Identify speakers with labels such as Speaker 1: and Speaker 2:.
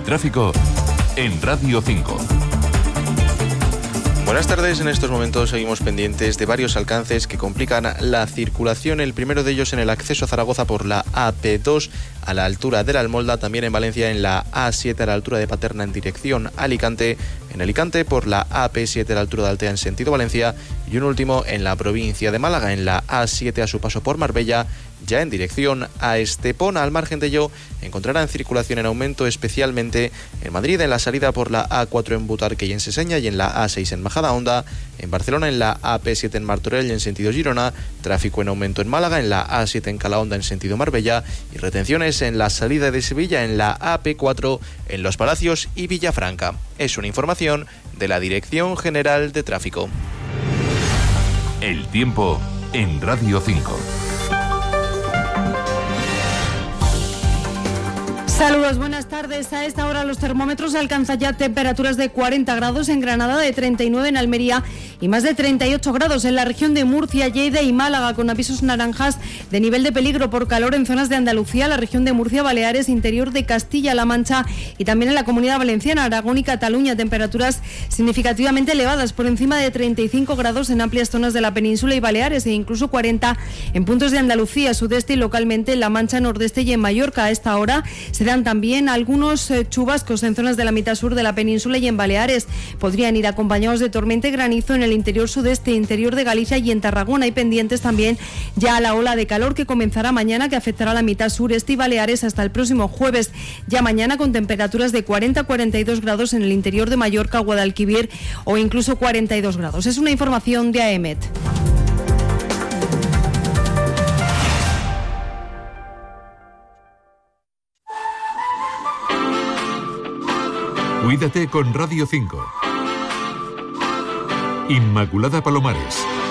Speaker 1: tráfico en Radio 5.
Speaker 2: Buenas tardes, en estos momentos seguimos pendientes de varios alcances que complican la circulación. El primero de ellos en el acceso a Zaragoza por la AP2 a la altura de la Almolda, también en Valencia en la A7 a la altura de Paterna en dirección Alicante, en Alicante por la AP7 a la altura de Altea en sentido Valencia y un último en la provincia de Málaga en la A7 a su paso por Marbella, ya en dirección a Estepona. Al margen de ello, encontrarán circulación en aumento especialmente en Madrid en la salida por la A4 en Butarque y en Seseña y en la A6 en Majadahonda, en Barcelona en la AP7 en Martorell y en sentido Girona, tráfico en aumento en Málaga en la A7 en Calahonda en sentido Marbella y retenciones en la salida de Sevilla en la AP4 en Los Palacios y Villafranca. Es una información de la Dirección General de Tráfico.
Speaker 1: El tiempo en Radio 5.
Speaker 3: Saludos, buenas tardes. A esta hora los termómetros alcanzan ya temperaturas de 40 grados en Granada, de 39 en Almería y más de 38 grados en la región de Murcia, Lleida y Málaga, con avisos naranjas de nivel de peligro por calor en zonas de Andalucía, la región de Murcia, Baleares, interior de Castilla-La Mancha y también en la Comunidad Valenciana, Aragón y Cataluña. Temperaturas significativamente elevadas, por encima de 35 grados en amplias zonas de la península y Baleares e incluso 40 en puntos de Andalucía, sudeste y localmente en La Mancha, nordeste y en Mallorca. A esta hora se dan también algunos chubascos en zonas de la mitad sur de la península y en Baleares. Podrían ir acompañados de tormenta y granizo en el interior sudeste, interior de Galicia y en Tarragona. Y pendientes también ya a la ola de calor que comenzará mañana, que afectará a la mitad sureste y Baleares hasta el próximo jueves. Ya mañana con temperaturas de 40 a 42 grados en el interior de Mallorca, Guadalquivir o incluso 42 grados. Es una información de AEMET.
Speaker 1: Cuídate con Radio 5. Inmaculada Palomares.